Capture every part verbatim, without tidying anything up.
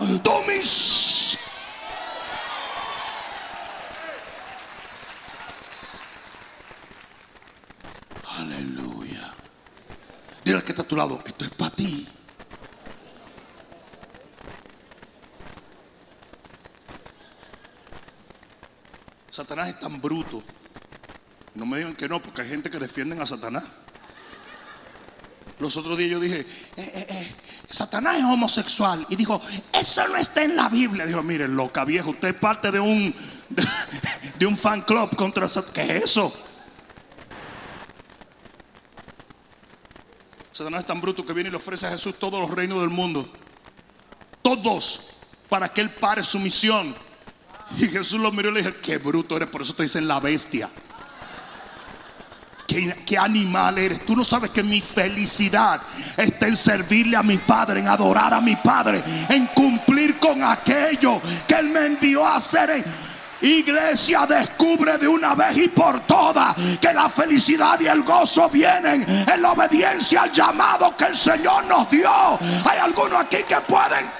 tu misión. Aleluya. Dile al que está a tu lado, esto es para ti. Satanás es tan bruto. No me digan que no, porque hay gente que defienden a Satanás. Los otros días yo dije, eh, eh, eh, Satanás es homosexual. Y dijo, eso no está en la Biblia. Dijo, mire, loca vieja, usted es parte de un de, de un fan club contra Satanás. ¿Qué es eso? Satanás es tan bruto que viene y le ofrece a Jesús todos los reinos del mundo. Todos. Para que él pare su misión. Y Jesús lo miró y le dijo, qué bruto eres, por eso te dicen la bestia. ¿Qué, qué animal eres? Tú no sabes que mi felicidad está en servirle a mi Padre, en adorar a mi Padre, en cumplir con aquello que Él me envió a hacer. Iglesia, descubre de una vez y por todas que la felicidad y el gozo vienen en la obediencia al llamado que el Señor nos dio. Hay algunos aquí que pueden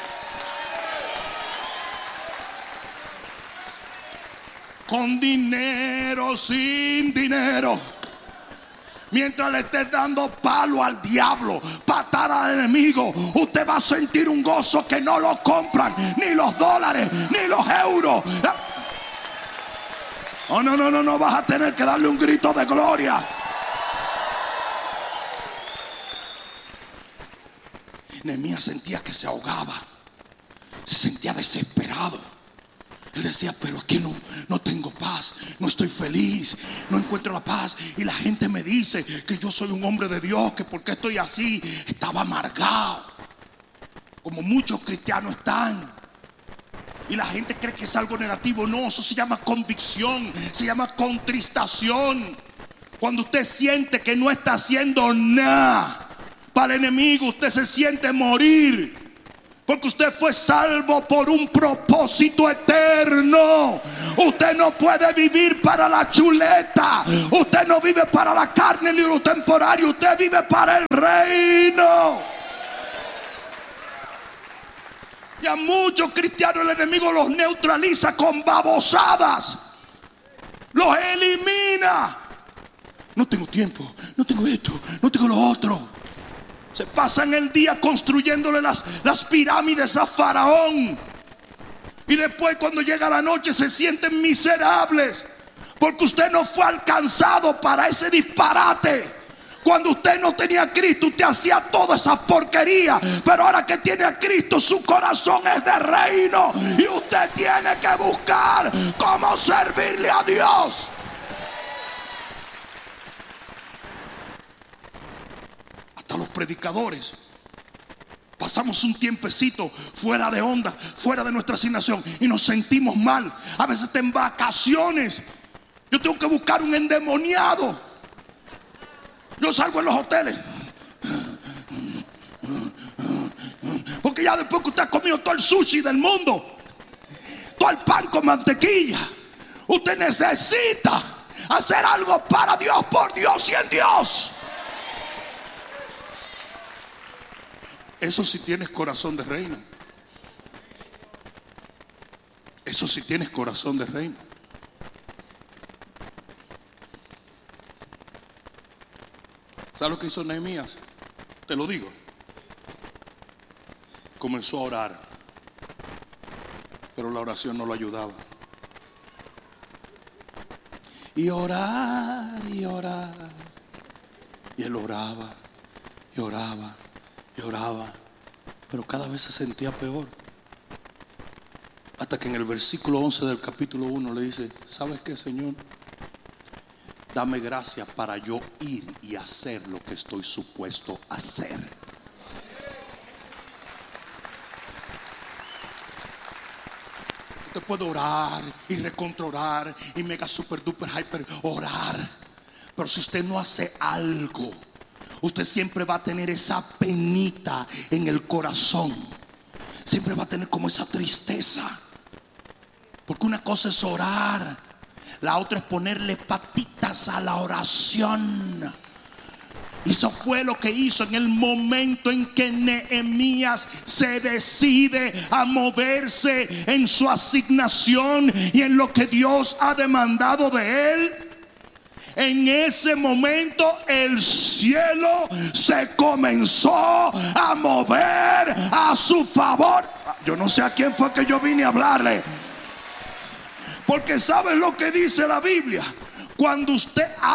con dinero, sin dinero, mientras le estés dando palo al diablo, patada al enemigo, usted va a sentir un gozo que no lo compran ni los dólares ni los euros. Oh, no, no, no, no, vas a tener que darle un grito de gloria. Nehemías sentía que se ahogaba, se sentía desesperado. Él decía, pero aquí no, no tengo paz, no estoy feliz, no encuentro la paz. Y la gente me dice que yo soy un hombre de Dios, que por qué estoy así. Estaba amargado, como muchos cristianos están. Y la gente cree que es algo negativo. No, eso se llama convicción, se llama contristación. Cuando usted siente que no está haciendo nada para el enemigo, usted se siente morir. Porque usted fue salvo por un propósito eterno. Usted no puede vivir para la chuleta. Usted no vive para la carne ni lo temporario. Usted vive para el reino. Y a muchos cristianos el enemigo los neutraliza con babosadas. Los elimina. No tengo tiempo, no tengo esto, no tengo lo otro. Se pasan el día construyéndole las, las pirámides a Faraón. Y después cuando llega la noche se sienten miserables. Porque usted no fue alcanzado para ese disparate. Cuando usted no tenía a Cristo, usted hacía toda esa porquería. Pero ahora que tiene a Cristo, su corazón es de reino. Y usted tiene que buscar cómo servirle a Dios. Los predicadores pasamos un tiempecito fuera de onda, fuera de nuestra asignación y nos sentimos mal. A veces está en vacaciones, yo tengo que buscar un endemoniado. Yo salgo en los hoteles porque ya después que usted ha comido todo el sushi del mundo, todo el pan con mantequilla, usted necesita hacer algo para Dios, por Dios y en Dios. Eso sí tienes corazón de reino. Eso sí tienes corazón de reino. ¿Sabes lo que hizo Nehemías? Te lo digo. Comenzó a orar, pero la oración no lo ayudaba. Y orar, y orar. Y él oraba, y oraba. Y oraba, pero cada vez se sentía peor. Hasta que en el versículo once del capítulo uno le dice, ¿sabes qué, Señor? Dame gracia para yo ir y hacer lo que estoy supuesto a hacer. Usted puede orar y recontrolar y mega super duper hyper orar, pero si usted no hace algo, usted siempre va a tener esa penita en el corazón. Siempre va a tener como esa tristeza. Porque una cosa es orar, la otra es ponerle patitas a la oración. Eso fue lo que hizo en el momento en que Nehemías se decide a moverse en su asignación y en lo que Dios ha demandado de él. En ese momento el cielo se comenzó a mover a su favor. Yo no sé a quién fue que yo vine a hablarle, porque ¿saben lo que dice la Biblia? Cuando usted